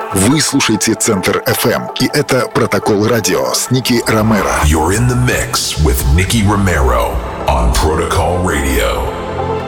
Вы слушаете Центр FM, и это «Протокол радио» с Ники Ромеро. You're in the mix with Nicky Romero on Protocol Radio.